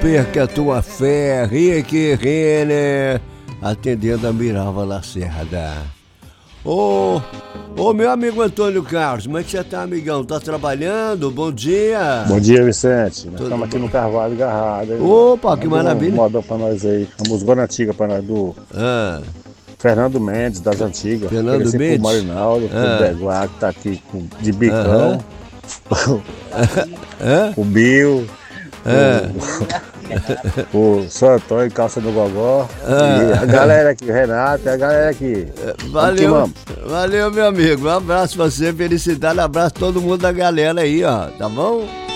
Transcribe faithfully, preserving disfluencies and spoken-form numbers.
perca a tua fé, Rick Renner, atendendo a Mirava Lacerda. Ô, ô meu amigo Antônio Carlos, como é que você tá, amigão? Tá trabalhando? Bom dia. Bom dia, Vicente. Nós Tudo estamos aqui bom? no Carvalho Garrado. Hein? Opa, que Manda maravilha. Um modão pra nós aí. Uma música antiga pra nós, do Ah, Fernando Mendes, das antigas. Fernando Oferecer Mendes? Pro Marinaldo, pro Ah. Beguá, que tá aqui com, de bicão. Hã? O Bill. Ah. O São Antônio, calça do gogó. E a galera aqui, o Renato, e a galera aqui. Valeu, Vamos valeu, meu amigo. Um abraço pra você, felicidade, abraço todo mundo da galera aí, ó, tá bom?